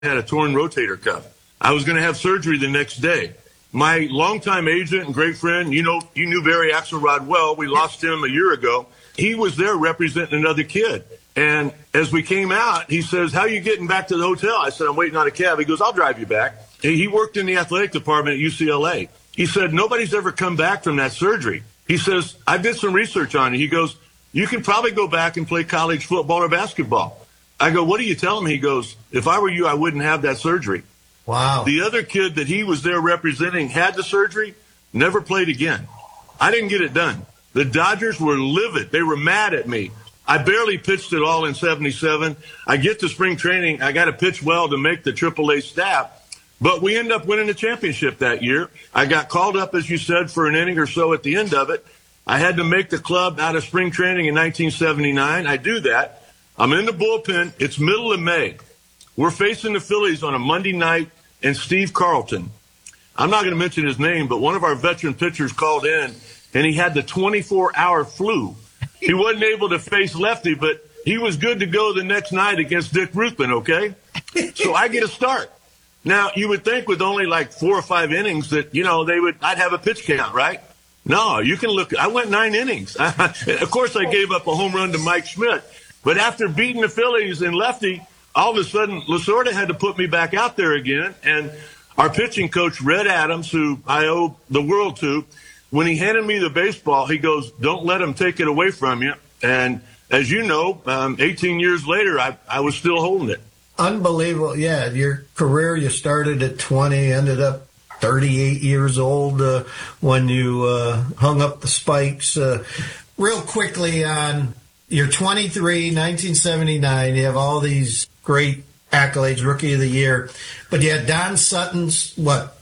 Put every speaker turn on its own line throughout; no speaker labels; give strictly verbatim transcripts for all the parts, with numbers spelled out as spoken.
had a torn rotator cuff. I was going to have surgery the next day. My longtime agent and great friend, you know, you knew Barry Axelrod well. We lost him a year ago. He was there representing another kid. And as we came out, he says, how are you getting back to the hotel? I said, I'm waiting on a cab. He goes, I'll drive you back. He worked in the athletic department at U C L A. He said, nobody's ever come back from that surgery. He says, I did some research on it. He goes, you can probably go back and play college football or basketball. I go, what are you telling me? He goes, if I were you, I wouldn't have that surgery.
Wow.
The other kid that he was there representing had the surgery, never played again. I didn't get it done. The Dodgers were livid. They were mad at me. I barely pitched at all in seventy-seven. I get to spring training. I got to pitch well to make the triple A staff. But we end up winning the championship that year. I got called up, as you said, for an inning or so at the end of it. I had to make the club out of spring training in nineteen seventy-nine. I do that. I'm in the bullpen. It's middle of May. We're facing the Phillies on a Monday night, and Steve Carlton, I'm not going to mention his name, but one of our veteran pitchers called in, and he had the twenty-four hour flu. He wasn't able to face lefty, but he was good to go the next night against Dick Ruthven, okay? So I get a start. Now, you would think with only like four or five innings that, you know, they would, I'd have a pitch count, right? No, you can look. I went nine innings. Of course, I gave up a home run to Mike Schmidt. But after beating the Phillies and lefty, all of a sudden, Lasorda had to put me back out there again. And our pitching coach, Red Adams, who I owe the world to, when he handed me the baseball, he goes, don't let him take it away from you. And as you know, um, eighteen years later, I, I was still holding it.
Unbelievable. Yeah, your career, you started at twenty, ended up thirty-eight years old uh, when you uh, hung up the spikes. Uh, real quickly on, you're twenty-three, nineteen seventy-nine, you have all these great accolades, Rookie of the Year, but you had Don Sutton's, what,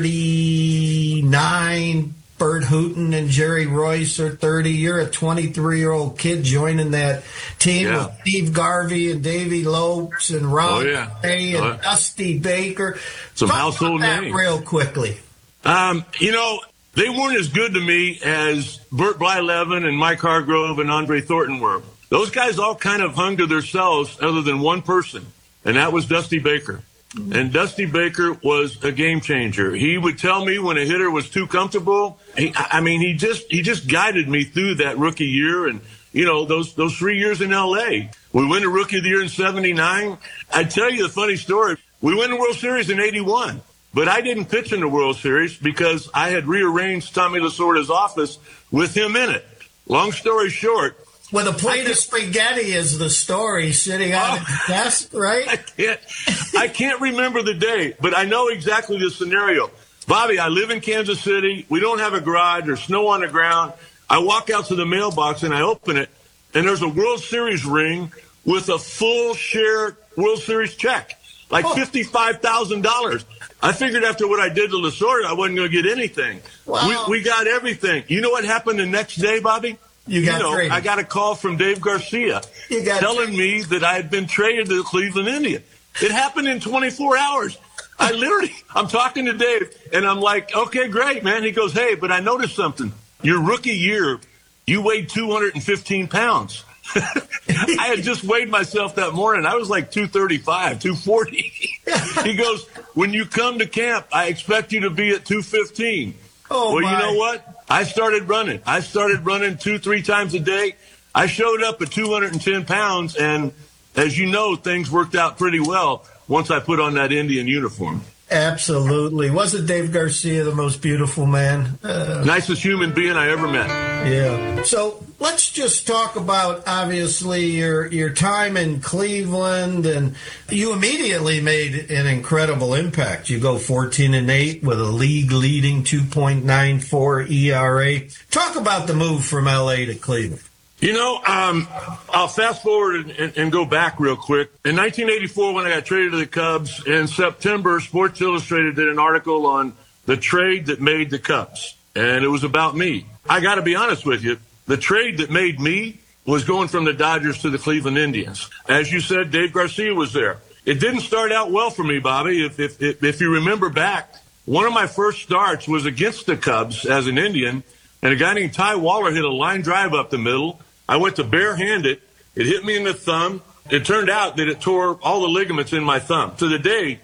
thirty-nine, Bert Hooton and Jerry Royce are thirty. You're a twenty-three-year-old kid joining that team
yeah.
with Steve Garvey and Davey Lopes and Ron
oh, yeah.
Ray and
oh, yeah.
Dusty Baker.
Some
Talk
household
about that
names.
real quickly.
Um, you know, they weren't as good to me as Bert Blyleven and Mike Hargrove and Andre Thornton were. Those guys all kind of hung to themselves other than one person, and that was Dusty Baker. And Dusty Baker was a game changer. He would tell me when a hitter was too comfortable. He, I mean, he just he just guided me through that rookie year and, you know, those those three years in L A. We win the Rookie of the Year in seventy-nine. I tell you the funny story. We win the World Series in eighty-one, but I didn't pitch in the World Series because I had rearranged Tommy Lasorda's office with him in it. Long story short,
with a plate of spaghetti is the story sitting on
oh,
his desk, right?
I can't, I can't remember the day, but I know exactly the scenario. Bobby, I live in Kansas City. We don't have a garage. There's snow on the ground. I walk out to the mailbox and I open it, and there's a World Series ring with a full share World Series check, like oh. fifty-five thousand dollars. I figured after what I did to Lasorda, I wasn't going to get anything.
Wow.
We, we got everything. You know what happened the next day, Bobby?
You got
you know,
traded.
I got a call from Dave Garcia
you got
telling
traded.
me that I had been traded to the Cleveland Indians. It happened in twenty-four hours. I literally, I'm talking to Dave, and I'm like, okay, great, man. He goes, hey, but I noticed something. Your rookie year, you weighed two hundred fifteen pounds. I had just weighed myself that morning. I was like two thirty-five, two forty. He goes, when you come to camp, I expect you to be at two fifteen.
Oh,
well,
my.
You know what? I started running. I started running two, three times a day. I showed up at two hundred ten pounds, and as you know, things worked out pretty well once I put on that Indian uniform.
Absolutely. Wasn't Dave Garcia the most beautiful man? Uh,
Nicest human being I ever met.
Yeah. So let's just talk about, obviously, your your time in Cleveland, and you immediately made an incredible impact. You go fourteen and eight with a league-leading two point nine four E R A. Talk about the move from L A to Cleveland.
You know, um, I'll fast forward and, and, and go back real quick. In nineteen eighty-four, when I got traded to the Cubs, in September, Sports Illustrated did an article on the trade that made the Cubs, and it was about me. I got to be honest with you. The trade that made me was going from the Dodgers to the Cleveland Indians. As you said, Dave Garcia was there. It didn't start out well for me, Bobby. If, if, if, if you remember back, one of my first starts was against the Cubs as an Indian, and a guy named Ty Waller hit a line drive up the middle. I went to barehand it. It hit me in the thumb. It turned out that it tore all the ligaments in my thumb. To the day,